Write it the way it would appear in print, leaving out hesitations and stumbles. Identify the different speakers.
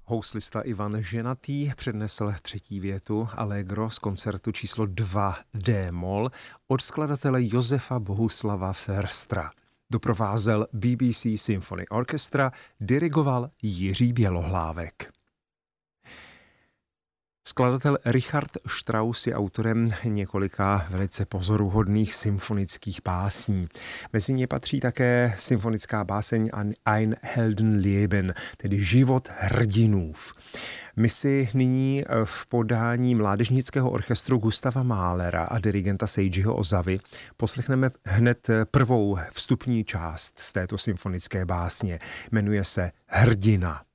Speaker 1: Houslista Ivan Ženatý přednesl třetí větu Allegro z koncertu číslo 2 D-moll od skladatele Josefa Bohuslava Förstra. Doprovázel BBC Symphony Orchestra, dirigoval Jiří Bělohlávek. Skladatel Richard Strauss je autorem několika velice pozoruhodných symfonických básní. Mezi ně patří také symfonická báseň Ein Heldenleben, tedy Život hrdinův. My si nyní v podání mládežnického orchestru Gustava Mahlera a dirigenta Seijiho Ozavy poslechneme hned prvou vstupní část z této symfonické básně. Jmenuje se Hrdina.